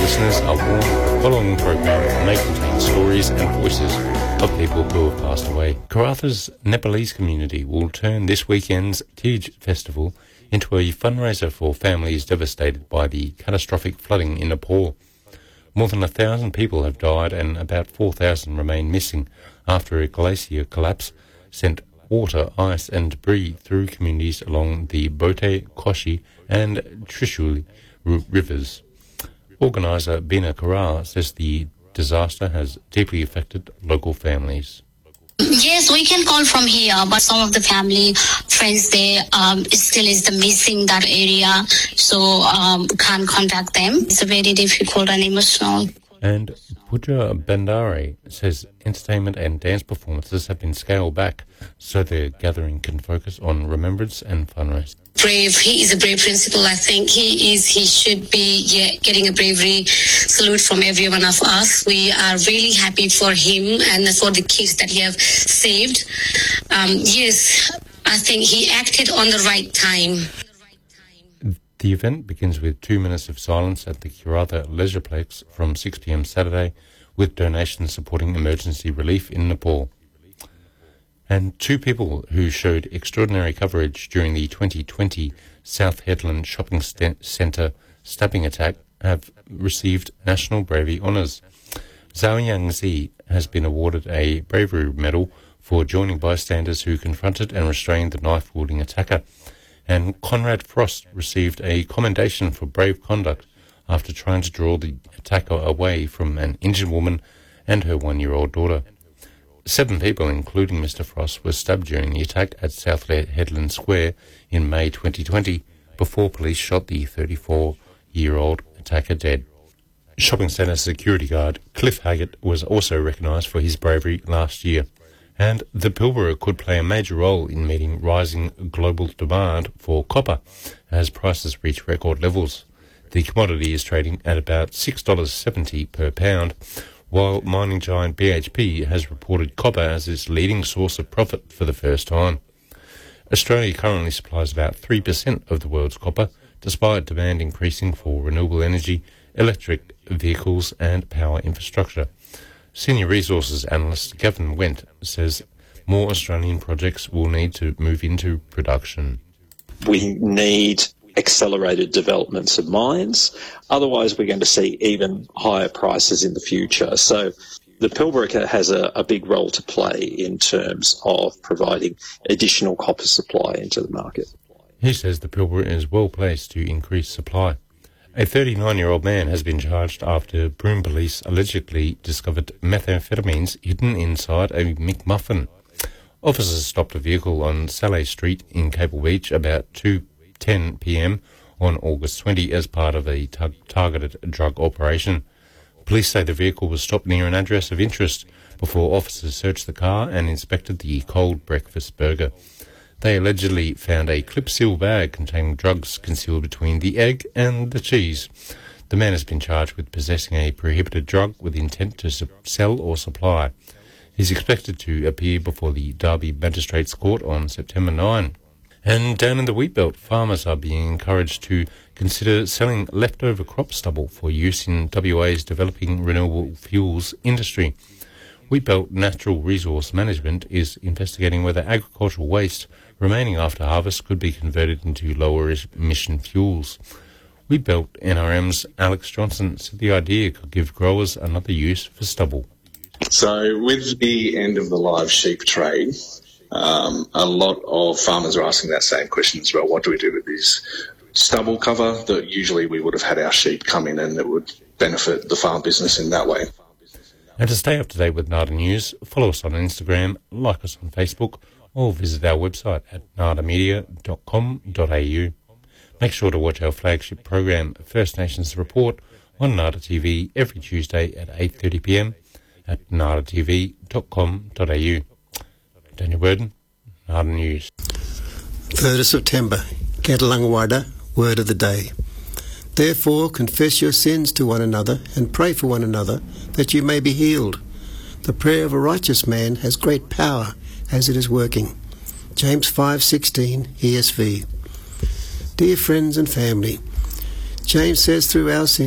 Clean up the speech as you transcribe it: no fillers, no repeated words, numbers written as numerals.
listeners are warned the following program may contain stories and voices of people who have passed away. Karatha's Nepalese community will turn this weekend's Tej Festival into a fundraiser for families devastated by the catastrophic flooding in Nepal. More than 1,000 people have died and about 4,000 remain missing after a glacier collapse sent water, ice and debris through communities along the Bote, Koshi and Trishul rivers. Organiser Bina Karar says the disaster has deeply affected local families. Yes, we can call from here, but some of the family, friends, they still is the missing that area, so can't contact them. It's a very difficult and emotional. And Puja Bandare says entertainment and dance performances have been scaled back so the gathering can focus on remembrance and fundraising. Brave, he is a brave principal. I think he should be getting a bravery salute from every one of us. We are really happy for him and for the kids that he have saved. Yes, I think he acted on the right time. The event begins with 2 minutes of silence at the Karatha Leisureplex from 6 p.m. Saturday, with donations supporting emergency relief in Nepal. And 2 people who showed extraordinary coverage during the 2020 South Headland Shopping Centre stabbing attack have received National Bravery Honours. Zhao Yangzi has been awarded a Bravery Medal for joining bystanders who confronted and restrained the knife-wielding attacker. And Conrad Frost received a commendation for brave conduct after trying to draw the attacker away from an injured woman and her 1-year-old daughter. 7 people, including Mr. Frost, were stabbed during the attack at South Headland Square in May 2020 before police shot the 34-year-old attacker dead. Shopping centre security guard Cliff Haggett was also recognised for his bravery last year. And the Pilbara could play a major role in meeting rising global demand for copper as prices reach record levels. The commodity is trading at about $6.70 per pound, while mining giant BHP has reported copper as its leading source of profit for the first time. Australia currently supplies about 3% of the world's copper, despite demand increasing for renewable energy, electric vehicles and power infrastructure. Senior resources analyst Gavin Wendt says more Australian projects will need to move into production. We need accelerated developments of mines. Otherwise, we're going to see even higher prices in the future. So the Pilbara has a big role to play in terms of providing additional copper supply into the market. He says the Pilbara is well placed to increase supply. A 39-year-old man has been charged after Broome police allegedly discovered methamphetamines hidden inside a McMuffin. Officers stopped a vehicle on Saleh Street in Cable Beach about 2:10 p.m. on August 20 as part of a targeted drug operation. Police say the vehicle was stopped near an address of interest before officers searched the car and inspected the cold breakfast burger. They allegedly found a clip-seal bag containing drugs concealed between the egg and the cheese. The man has been charged with possessing a prohibited drug with intent to sell or supply. He's expected to appear before the Derby Magistrates Court on September 9. And down in the wheatbelt, farmers are being encouraged to consider selling leftover crop stubble for use in WA's developing renewable fuels industry. Wheatbelt Natural Resource Management is investigating whether agricultural waste remaining after harvest could be converted into lower emission fuels. Wheatbelt NRM's Alex Johnson said the idea could give growers another use for stubble. So with the end of the live sheep trade, a lot of farmers are asking that same question as well. What do we do with this stubble cover that usually we would have had our sheep come in and that would benefit the farm business in that way? And to stay up to date with NADA News, follow us on Instagram, like us on Facebook, or visit our website at nadamedia.com.au. Make sure to watch our flagship program, First Nations Report, on NADA TV every Tuesday at 8:30 p.m. at nadatv.com.au. Daniel Burden, NADA News. 3rd of September, Catalangwada, Word of the Day. Therefore, confess your sins to one another and pray for one another that you may be healed. The prayer of a righteous man has great power as it is working. James 5:16 ESV. Dear friends and family, James says through our sins,